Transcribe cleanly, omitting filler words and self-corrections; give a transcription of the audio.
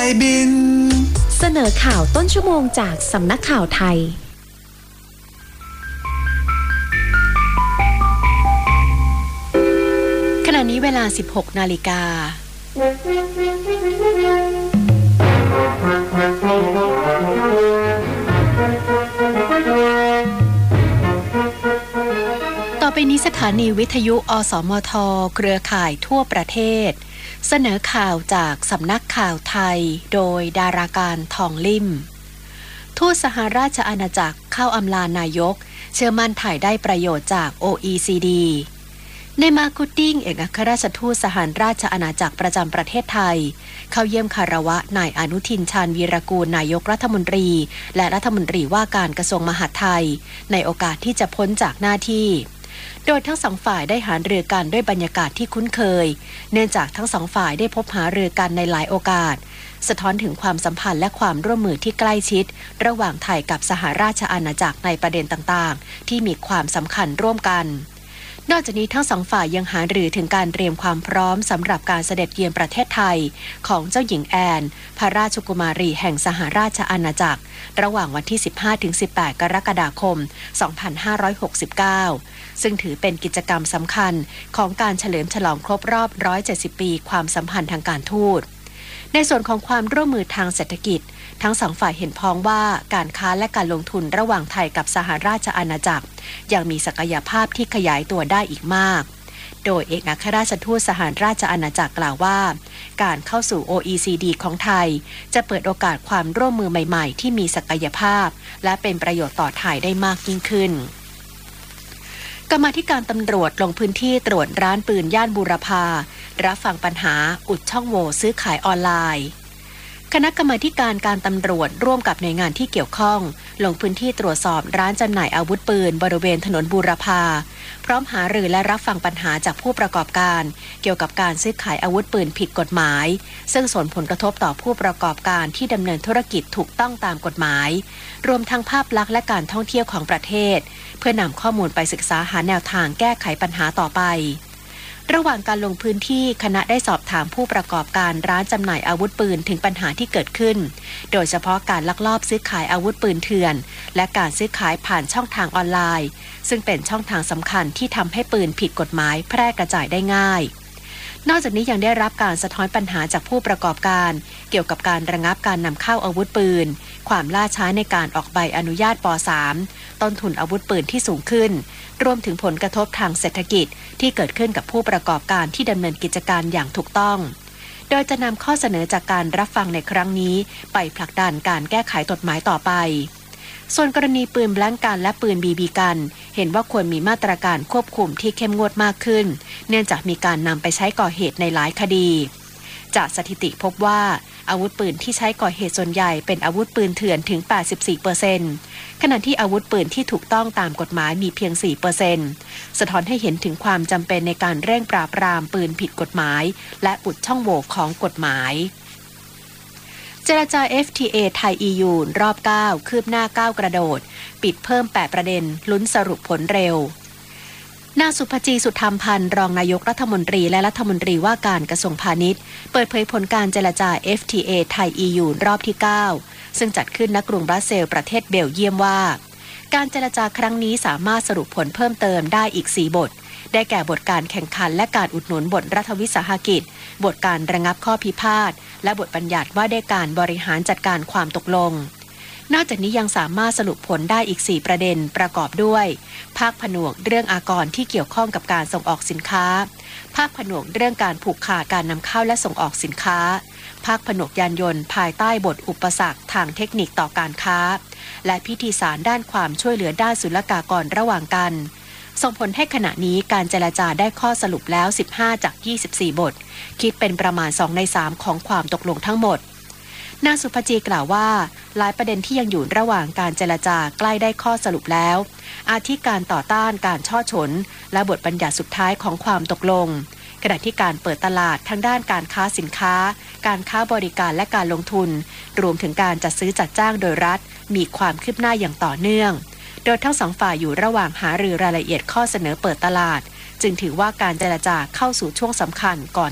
ยบินเสนอข่าวต้นชั่วโมงจากสำนักข่าวไทยขณะนี้เวลา 16 นาฬิกาต่อไปนี้สถานีวิทยุอสมทเครือข่ายทั่วประเทศเสนอข่าวจากสำนักข่าวไทยโดยดาราการทองลิ่มทูตสหราชอาณาจักรเข้าอำลานายกเชื่อมั่นไทยได้ประโยชน์จาก OECD ในมาร์กูติ้งเอกอัครราชทูตสหราชอาณาจักรประจำประเทศไทยเข้าเยี่ยมคารวะนายอนุทินชาญวีรกูลนายกรัฐมนตรีและรัฐมนตรีว่าการกระทรวงมหาดไทยในโอกาสที่จะพ้นจากหน้าที่โดยทั้งสองฝ่ายได้หารือกันด้วยบรรยากาศที่คุ้นเคยเนื่องจากทั้งสองฝ่ายได้พบหารือกันในหลายโอกาสสะท้อนถึงความสัมพันธ์และความร่วมมือที่ใกล้ชิดระหว่างไทยกับสหราชอาณาจักรในประเด็นต่างๆที่มีความสำคัญร่วมกันนอกจากนี้ทั้งสองฝ่ายยังหารือถึงการเตรียมความพร้อมสำหรับการเสด็จเยือนประเทศไทยของเจ้าหญิงแอนพระราชกุมารีแห่งสหราชอาณาจักรระหว่างวันที่ 15-18 กรกฎาคม 2569 ซึ่งถือเป็นกิจกรรมสำคัญของการเฉลิมฉลองครบรอบ 170 ปีความสัมพันธ์ทางการทูตในส่วนของความร่วมมือทางเศรษฐกิจทั้งสองฝ่ายเห็นพ้องว่าการค้าและการลงทุนระหว่างไทยกับสหราชอาณาจักรยังมีศักยภาพที่ขยายตัวได้อีกมากโดยเอกอัครราชทูตสหราชอาณาจักรกล่าวว่าการเข้าสู่ OECD ของไทยจะเปิดโอกาสความร่วมมือใหม่ๆที่มีศักยภาพและเป็นประโยชน์ต่อไทยได้มากยิ่งขึ้นกรรมาธิการตำรวจลงพื้นที่ตรวจร้านปืนย่านบูรพารับฟังปัญหาอุดช่องโหว่ซื้อขายออนไลน์คณะกรรมาการการตำรวจร่วมกับหน่วยงานที่เกี่ยวข้องลงพื้นที่ตรวจสอบร้านจำหน่ายอาวุธปืนบริเวณถนนบูรพาพร้อมหารือและรับฟังปัญหาจากผู้ประกอบการเกี่ยวกับการซื้อขายอาวุธปืนผิดกฎหมายซึ่งส่งผลกระทบต่อผู้ประกอบการที่ดำเนินธุรกิจถูกต้องตามกฎหมายรวมทั้งภาพลักษณ์และการท่องเที่ยวของประเทศเพื่อนำข้อมูลไปศึกษาหาแนวทางแก้ไขปัญหาต่อไประหว่างการลงพื้นที่คณะได้สอบถามผู้ประกอบการร้านจำหน่ายอาวุธปืนถึงปัญหาที่เกิดขึ้นโดยเฉพาะการลักลอบซื้อขายอาวุธปืนเถื่อนและการซื้อขายผ่านช่องทางออนไลน์ซึ่งเป็นช่องทางสำคัญที่ทำให้ปืนผิดกฎหมายแพร่กระจายได้ง่ายนอกจากนี้ยังได้รับการสะท้อนปัญหาจากผู้ประกอบการเกี่ยวกับการระงับการนำเข้าอาวุธปืนความล่าช้าในการออกใบอนุญาตป.3 ต้นทุนอาวุธปืนที่สูงขึ้นรวมถึงผลกระทบทางเศรษฐกิจที่เกิดขึ้นกับผู้ประกอบการที่ดำเนินกิจการอย่างถูกต้องโดยจะนำข้อเสนอจากการรับฟังในครั้งนี้ไปผลักดันการแก้ไขกฎหมายต่อไปส่วนกรณีปืนแบล็งกันและปืนบีบีกันเห็นว่าควรมีมาตรการควบคุมที่เข้มงวดมากขึ้นเนื่องจากมีการนำไปใช้ก่อเหตุในหลายคดีจากสถิติพบว่าอาวุธปืนที่ใช้ก่อเหตุส่วนใหญ่เป็นอาวุธปืนเถื่อนถึง 84% ขณะที่อาวุธปืนที่ถูกต้องตามกฎหมายมีเพียง 4% สะท้อนให้เห็นถึงความจำเป็นในการเร่งปราบปรามปืนผิดกฎหมายและอุดช่องโหว่ของกฎหมายเจรจา FTA ไทย EU รอบ 9 คืบหน้า 9 กระโดดปิดเพิ่ม 8 ประเด็นลุ้นสรุปผลเร็วนางสุภจี สุธรรมพันธ์รองนายกรัฐมนตรีและรัฐมนตรีว่าการกระทรวงพาณิชย์เปิดเผยผลการเจรจา FTA ไทย EU รอบที่ 9 ซึ่งจัดขึ้นณกรุงบรัสเซลส์ประเทศเบลเยียมว่าการเจรจาครั้งนี้สามารถสรุปผลเพิ่มเติมได้อีก 4 บทได้แก่บทการแข่งขันและการอุดหนุนบทรัฐวิสาหกิจบทการระงับข้อพิพาทและบทบัญญัติว่าด้วยการบริหารจัดการความตกลงนอกจากนี้ยังสามารถสรุปผลได้อีก 4 ประเด็นประกอบด้วยภาคผนวกเรื่องอากรที่เกี่ยวข้องกับการส่งออกสินค้าภาคผนวกเรื่องการผูกขาดการนำเข้าและส่งออกสินค้าภาคผนวกยานยนต์ภายใต้บทอุปสรรคทางเทคนิคต่อการค้าและพิธีสารด้านความช่วยเหลือด้านศุลกากรระหว่างกันส่งผลให้ขณะนี้การเจรจาได้ข้อสรุปแล้ว15จาก24บทคิดเป็นประมาณ2ใน3ของความตกลงทั้งหมดนางสุภจีกล่าวว่าหลายประเด็นที่ยังอยู่ระหว่างการเจรจาใกล้ได้ข้อสรุปแล้วอาทิการต่อต้านการช่อฉนและบทบัญญัติสุดท้ายของความตกลงขณะที่การเปิดตลาดทั้งด้านการค้าสินค้าการค้าบริการและการลงทุนรวมถึงการจัดซื้อจัดจ้างโดยรัฐมีความคืบหน้าอย่างต่อเนื่องโดยทั้งสองฝ่ายอยู่ระหว่างหารือรายละเอียดข้อเสนอเปิดตลาดจึงถือว่าการเจรจาเข้าสู่ช่วงสำคัญก่อน